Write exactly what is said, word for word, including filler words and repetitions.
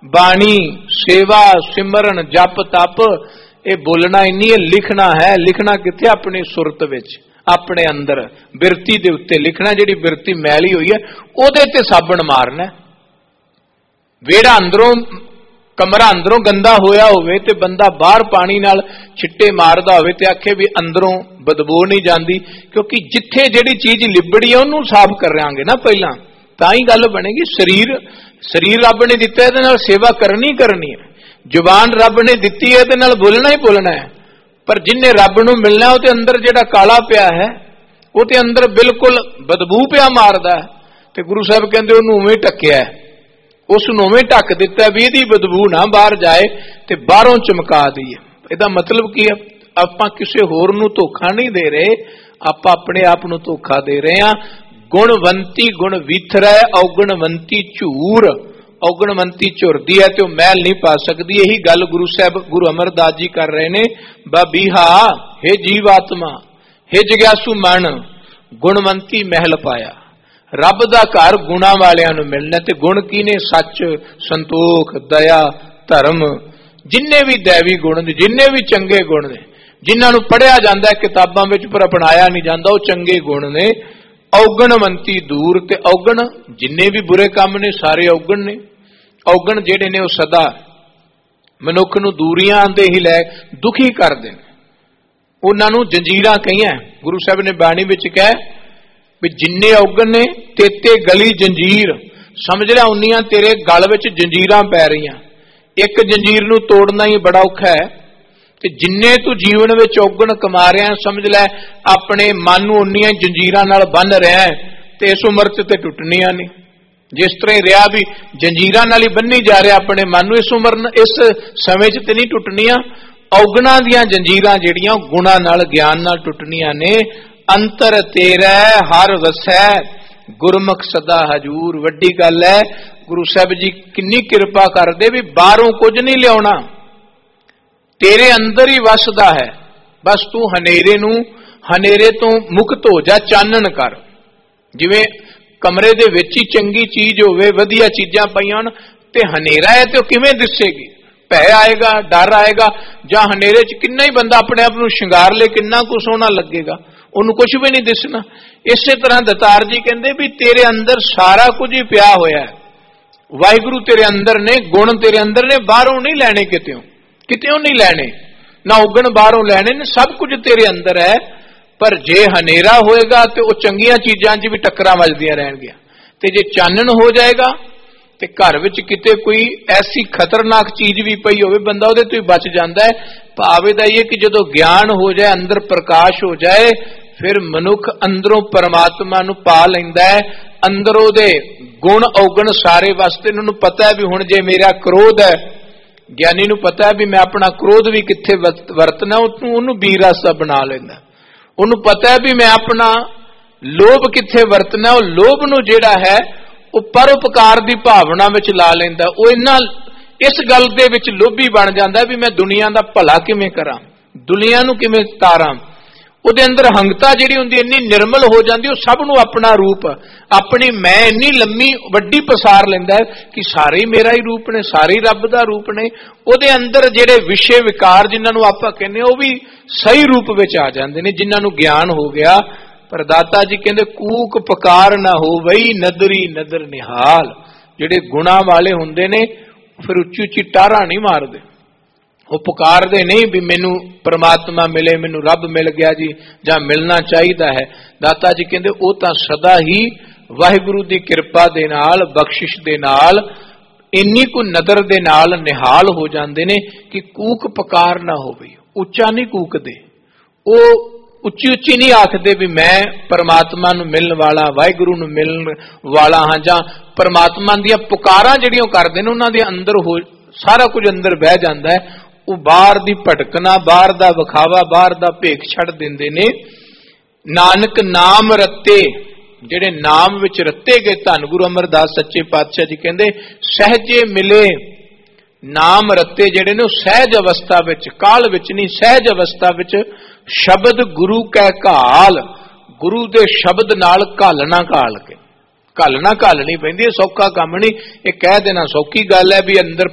बाणी सेवा सिमरन जप तप ये बोलना इन्नी है, लिखना है। लिखना किथे? अपनी सुरत विच, अपने अंदर बिरती दे उत्ते लिखना। जिहड़ी बिरती मैली हुई है ओहदे ते साबण मारना। वेड़ा अंदरों कमरा अंदरों गंदा होया होवे ते बंदा बाहर पानी नाल छिट्टे मारदा होवे ते आखे भी अंदरों बदबू नहीं जाती, क्योंकि जिथे जिहड़ी चीज लिबड़ी है उन्होंने साफ करांगे ना पहला, तां ही गल बनेगी। शरीर शरीर रब ने दिता है, इहदे नाल सेवा करनी करनी है। जुबान रब ने दिती है, इहदे नाल बोलना ही बोलना है। पर जिन्हें रब नूं मिलना उहदे अंदर जिहड़ा काला पिया है वो ते अंदर बिल्कुल बदबू पिया मारदा है, ते गुरु साहब कहंदे उहनूं उवें ढक्किया है, उस नूं उवें ढक दिता भी इहदी बदबू ना बाहर जाए ते बाहरों चमका दईए। इहदा मतलब की है? आपां किसी होर नूं धोखा नहीं दे रहे, आपां अपने आप नूं धोखा दे रहे हां। गुणवंती गुण विथरै, औगणवंती झूर। औगणवंती झुरदी है तो मैल नहीं पा सकती। यही गल गुरु साहब गुरु अमरदास जी कर रहे ने। बाबीहा हे जीवात्मा, हे जग्यासु मन, गुणवंती महल पाया। रब दा घर गुणा वालियां नूं मिलना। ते गुण की ने? सच, संतोख, दया, धर्म। जिन्ने भी दैवी गुण ने, जिन्ने भी चंगे गुण ने, जिन्हां नूं पढ़िया जांदा है किताबां विच पर अपनाया नहीं जांदा, वो चंगे गुण ने। औगणवंती दूर, ते औगण जिन्ने भी बुरे काम ने सारे औगण ने। औगण जिहड़े ने वो सदा मनुख नूं दूरियां दे ही लै दुखी करदे ने। उन्हां नूं जंजीरां कहियां। गुरु साहब ने बाणी विच कहा भी जिन्ने औगण ने तेते गली जंजीर। समझ रहा उन्नियां तेरे गल विच जंजीरां पै रहीआं। एक जंजीर नूं तोड़ना ही बड़ा औखा है। ते जिन्ने तू जीवन विच औगण कमा रहा है, समझ लै अपने मन नूं उन्नियां जंजीरां नाल बन्ह रहा है, ते इस उम्र च ते टुटनियां नहीं। जिस तरह रहा भी जंजीरां नाल ही बन्नी जा रहा अपने मन नूं, इस उम्र इस समय च ते नहीं टुटनियां। औगणां दीयां जंजीरां जिहड़ियां गुणां नाल ज्ञान नाल टुटनियां ने। अंतर तेरा हर वसै, गुरमुख सदा हजूर। वड्डी गल है, गुरु साहब जी किन्नी किरपा करदे भी बाहरों कुछ नहीं लियाउणा, तेरे अंदर ही वसदा है। बस तू हनेरे नूं हनेरे तो मुक्त हो जा, चानण कर। जिवें कमरे दे विच ही चंगी चीज होवे, वधिया चीजां पईआं होण, ते हनेरा है ते किवें दिसेगी? भै आएगा, डर आएगा। जां हनेरे च किन्ना ही बंदा अपने आप नूं शिंगार ले, किन्ना कुछ सोहना लगेगा, उन्होंने कुछ भी नहीं दिसना। इसे तरह दतार जी कहते भी तेरे अंदर सारा कुछ ही पिया होया है। वाहिगुरु तेरे अंदर ने, गुण तेरे अंदर ने, बाहरों नहीं लैने, कित्यों कित्यों नहीं लैने, ना उगण बाहरों लैने ने, सब कुछ तेरे अंदर है। पर जे हनेरा होएगा तो वह चंगियां चीजां च भी टक्करां वजदियां रहणगियां, ते जे चानण हो जाएगा ते घर विच किते कोई ऐसी खतरनाक चीज भी पई होवे, बंदा उहदे तो ही बच जांदा है। भाव इहदा इह कि जदों ज्ञान हो जाए, अंदर प्रकाश हो जाए, फिर मनुख अंदरों परमात्मा नूं पा लैंदा है। अंदरों दे गुण औगण सारे वास्ते उन्होंने पता है भी हुण जे मेरा क्रोध है, ज्ञानी नूं पता है भी मैं अपना क्रोध भी कित्थे वरतना, उन्होंने बीर रस बना लैंदा। उन्होंने पता है भी मैं अपना लोभ कित्थे वरतना, वो लोभ नूं जिहड़ा है वो परोपकार की भावना विच ला लैंदा। वो इन्ना इस गल दे विच लोभी बन जांदा भी मैं दुनिया दा भला किवें करां, दुनिया नूं किवें तारां। ਉਹਦੇ अंदर हंगता जिहड़ी हुंदी इन्नी निर्मल हो जाती, वो सब नूं अपना रूप, अपनी मैं इन्नी लम्मी वड्डी पसार लैंदा है कि सारे ही मेरा ही रूप ने, सारे ही रब दा रूप ने। ਉਹਦੇ अंदर जिहड़े विषय विकार जिन्हां नूं आपां कहने वो भी सही रूप विच आ जांदे ने, जिन्हां नूं ज्ञान हो गया। पर दाता जी कहंदे कूक पकार ना हो वही नदरी नदर निहाल। जिहड़े गुणां वाले हुंदे ने फिर उच्ची उच्ची टारा नहीं मारदे, वो पुकारदे नहीं भी मैनू परमात्मा मिले, मैनू रब मिल गया जी, जां मिलना चाहिदा है। दाता जी कहंदे वो तां सदा ही वाहिगुरु दी कृपा दे नाल, बख्शिश दे नाल, इन्नी को नदर दे नाल निहाल हो जांदे ने कि कूक पकार ना होवे। उच्चा नहीं कूकदे, वो उच्ची उच्ची नहीं आखदे भी मैं परमात्मा नूं मिलण वाला, वाहिगुरु नूं मिलण वाला हां, जां परमात्मा दीयां पुकारां जिहड़ियां करदे ने उन्हां दे अंदर हो सारा कुछ अंदर बह जांदा है। वो बाहर दी भटकना, बाहर दा विखावा, बाहर दा भेख छड़ दिंदे ने। नानक नाम रत्ते, जिहड़े नाम विच रत्ते गए, धन गुरु अमरदास सच्चे पातशाह जी कहंदे सहजे मिले। नाम रत्ते जिहड़े ने सहज अवस्था विच, काल विच नहीं, सहज अवस्था विच शब्द गुरु कै घाल, गुरु दे शब्द नाल घालना घाल के, घालना घालनी पैंदी है, सौखा काम नहीं। ये कह देना सौखी गल है भी अंदर